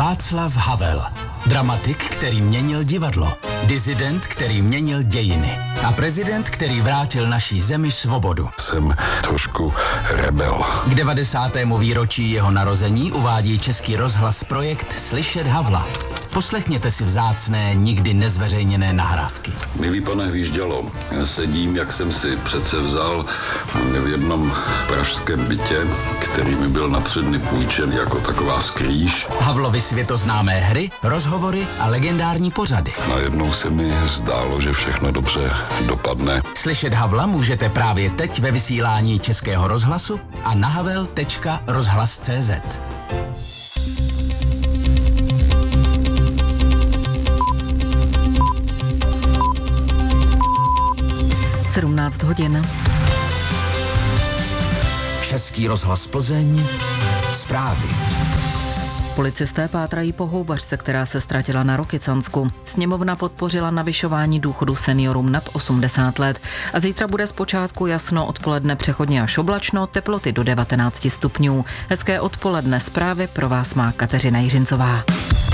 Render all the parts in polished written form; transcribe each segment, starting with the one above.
Václav Havel. Dramatik, který měnil divadlo. Disident, který měnil dějiny. A prezident, který vrátil naší zemi svobodu. Jsem trošku rebel. K 90. výročí jeho narození uvádí Český rozhlas projekt Slyšet Havla. Poslechněte si vzácné, nikdy nezveřejněné nahrávky. Milý pane Hvíždělo, sedím, jak jsem si přece vzal v jednom pražském bytě, který mi byl na 3 dny půjčen jako taková skrýš. Havlovy světoznámé hry, rozhovory a legendární pořady. Najednou se mi zdálo, že všechno dobře dopadne. Slyšet Havla můžete právě teď ve vysílání Českého rozhlasu a na havel.rozhlas.cz. 17 hodin. Český rozhlas Plzeň. Zprávy. Policisté pátrají po houbařce, která se ztratila na Rokycansku. Sněmovna podpořila navyšování důchodu seniorům nad 80 let. A zítra bude zpočátku jasno, odpoledne přechodně až oblačno, teploty do 19 stupňů. Hezké odpoledne, zprávy pro vás má Kateřina Jiřincová.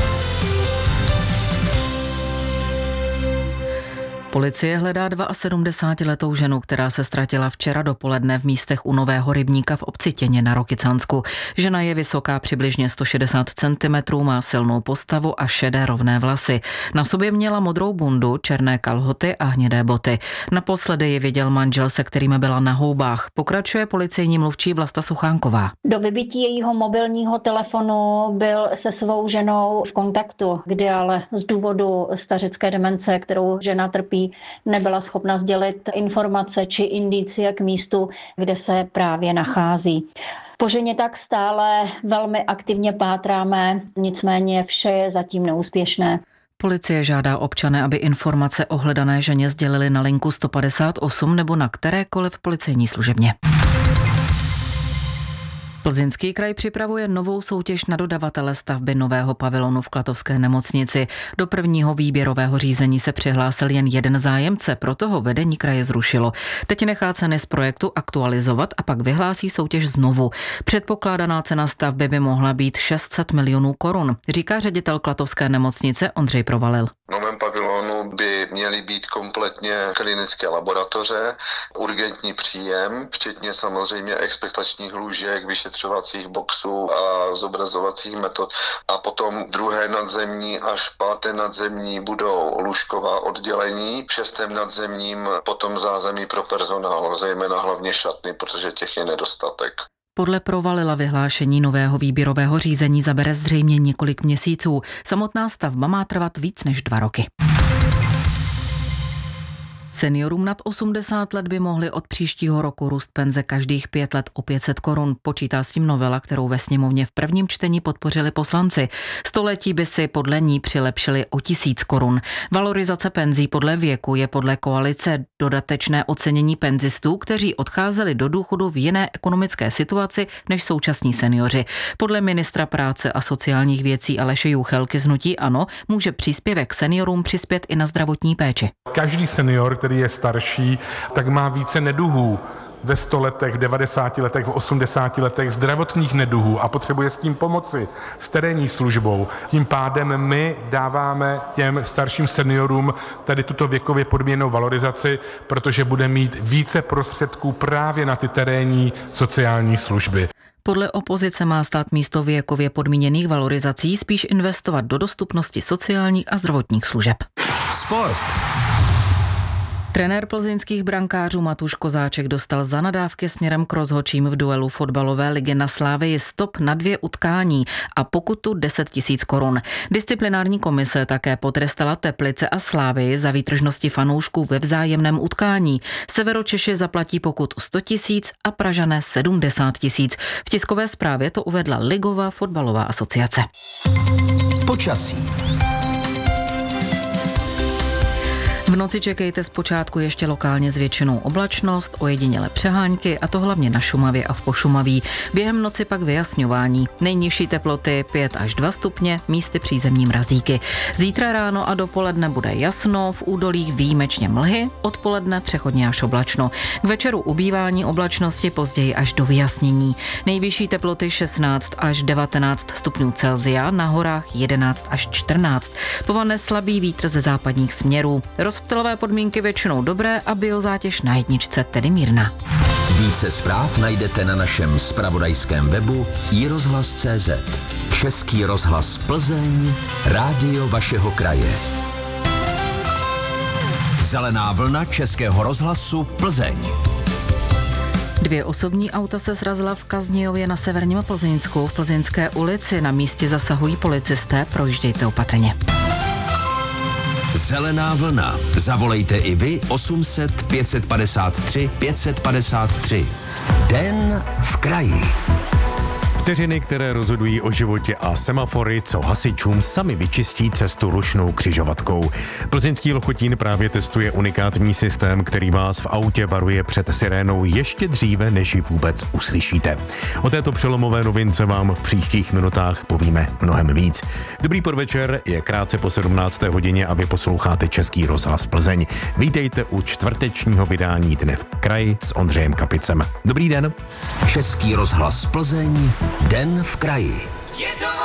Policie hledá 72letou ženu, která se ztratila včera dopoledne v místech u Nového rybníka v obci Těně na Rokycansku. Žena je vysoká přibližně 160 cm, má silnou postavu a šedé rovné vlasy. Na sobě měla modrou bundu, černé kalhoty a hnědé boty. Naposledy ji viděl manžel, se kterým byla na houbách. Pokračuje policejní mluvčí Vlasta Suchánková. Do vybití jejího mobilního telefonu byl se svou ženou v kontaktu, kdy ale z důvodu stařecké demence, kterou žena trpí, nebyla schopna sdělit informace či indicie k místu, kde se právě nachází. Po ženě tak stále velmi aktivně pátráme, nicméně vše je zatím neúspěšné. Policie žádá občany, aby informace o hledané ženě sdělili na linku 158 nebo na kterékoliv policejní služebně. Plzeňský kraj připravuje novou soutěž na dodavatele stavby nového pavilonu v Klatovské nemocnici. Do prvního výběrového řízení se přihlásil jen jeden zájemce, proto ho vedení kraje zrušilo. Teď nechá ceny z projektu aktualizovat a pak vyhlásí soutěž znovu. Předpokládaná cena stavby by mohla být 600 milionů korun, říká ředitel Klatovské nemocnice Ondřej Provalil. V novém pavilonu by měly být kompletně klinické laboratoře, urgentní příjem, včetně samozřejmě expektačních lůžek, vyšetřovacích boxů a zobrazovacích metod. A potom druhé nadzemní až 5. nadzemní budou lůžková oddělení, v 6. nadzemním potom zázemí pro personál, zejména hlavně šatny, protože těch je nedostatek. Podle Provalila vyhlášení nového výběrového řízení zabere zřejmě několik měsíců. Samotná stavba má trvat víc než 2 roky. Seniorům nad 80 let by mohly od příštího roku růst penze každých 5 let o 500 korun. Počítá s tím novela, kterou ve sněmovně v prvním čtení podpořili poslanci. Století by si podle ní přilepšili o 1000 korun. Valorizace penzí podle věku je podle koalice dodatečné ocenění penzistů, kteří odcházeli do důchodu v jiné ekonomické situaci než současní seniori. Podle ministra práce a sociálních věcí Aleše Juchelky z hnutí ANO může příspěvek seniorům přispět i na zdravotní péči. Každý senior, který je starší, tak má více neduhů. Ve 100 letech, v 90 letech, v 80 letech zdravotních neduhů a potřebuje s tím pomoci, s terénní službou. Tím pádem my dáváme těm starším seniorům tady tuto věkově podmíněnou valorizaci, protože bude mít více prostředků právě na ty terénní sociální služby. Podle opozice má stát místo věkově podmíněných valorizací spíš investovat do dostupnosti sociálních a zdravotních služeb. Sport. Trenér plzeňských brankářů Matuš Kozáček dostal za nadávky směrem k rozhodčím v duelu fotbalové ligy na Slavii stop na 2 utkání a pokutu 10 000 korun. Disciplinární komise také potrestala Teplice a Slavii za výtržnosti fanoušků ve vzájemném utkání. Severočeši zaplatí pokutu 100 000 a Pražané 70 000. V tiskové zprávě to uvedla Ligová fotbalová asociace. Počasí. V noci čekejte zpočátku ještě lokálně zvětšenou oblačnost, ojediněle přehánky, a to hlavně na Šumavě a v Pošumaví. Během noci pak vyjasňování. Nejnižší teploty 5 až 2 stupně, místy přízemní mrazíky. Zítra ráno a dopoledne bude jasno, v údolích výjimečně mlhy, odpoledne přechodně až oblačno. K večeru ubývání oblačnosti, později až do vyjasnění. Nejvyšší teploty 16 až 19 stupňů Celsia, na horách 11 až 14. Povane slabý vítr ze západních směrů. Rozptylové podmínky většinou dobré a biozátěž na jedničce tedy mírná. Více zpráv najdete na našem zpravodajském webu iRozhlas.cz. Český rozhlas Plzeň, rádio vašeho kraje. Zelená vlna Českého rozhlasu Plzeň. 2 osobní auta se srazila v Kaznějově na severním Plzeňsku v Plzeňské ulici. Na místě zasahují policisté, projíždějte opatrně. Zelená vlna. Zavolejte i vy 800 553 553. Den v kraji. Vteřiny, které rozhodují o životě, a semafory, co hasičům sami vyčistí cestu rušnou křižovatkou. Plzeňský Lochotín právě testuje unikátní systém, který vás v autě varuje před sirénou ještě dříve, než ji vůbec uslyšíte. O této přelomové novince vám v příštích minutách povíme mnohem víc. Dobrý podvečer, je krátce po 17. hodině a vy posloucháte Český rozhlas Plzeň. Vítejte u čtvrtečního vydání Dne v kraji s Ondřejem Kapicem. Dobrý den. Český rozhlas Plzeň, Den v kraji.